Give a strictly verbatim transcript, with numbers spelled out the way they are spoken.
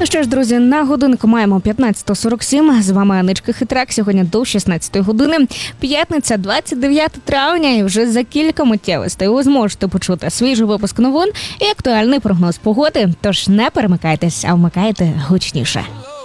Ну що ж, друзі, на годинку маємо п'ятнадцята сорок сім. З вами Аничка Хитрак. Сьогодні до шістнадцятої години. П'ятниця, двадцять дев'яте травня. І вже за кілька миттєвостей ви зможете почути свіжий випуск новин і актуальний прогноз погоди. Тож не перемикайтесь, а вмикайте гучніше.